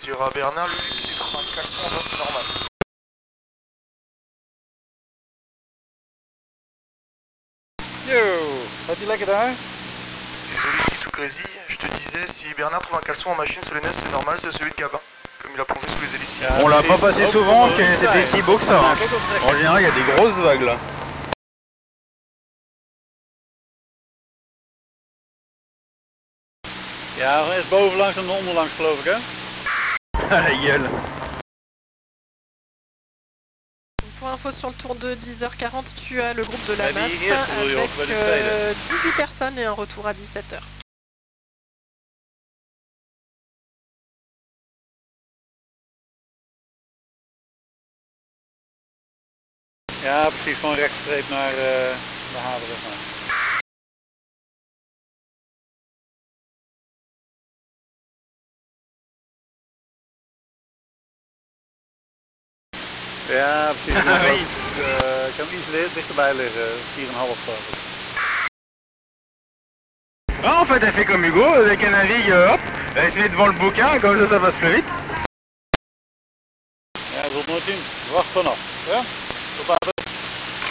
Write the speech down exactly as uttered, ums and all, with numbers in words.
dire à Bernard, lui, qui s'est trouvé un caleçon en bas, c'est normal. Yo, gaat ie lekker daar? Désolé si tout quasi, je te disais, si Bernard trouve un caleçon en machine sur les nesses, c'est normal, c'est celui de Gabin, comme il a plongé sous les hélices. Ja, On l'a pas precies. passé Ook souvent, voor c'est de c'est des petits boxers. Ja, Hein. kijk op trekken. En général, il y a des grosses vagues là. Ja, eerst bovenlangs en dan onderlangs geloof ik hè? À la gueule. Pour info, sur le tour de dix heures quarante, tu as le groupe de la Bij masse die eerste bedoel je, avec of bij de tweede? euh, dix-huit personnes et un retour à dix-sept heures. Ja, precies, gewoon rechtstreep naar uh, de haven. Zeg maar. Ja, precies. Ik, Oui. uh, ik kan iets dichterbij liggen, vier komma vijf geloof ik. Ah, en fait, elle fait comme Hugo, avec un navigue, euh, hop, elle se met devant le bouquin, comme ça, ça passe plus vite. Ja, dat zult nooit zien. Wacht vanaf. Ja? Tot later.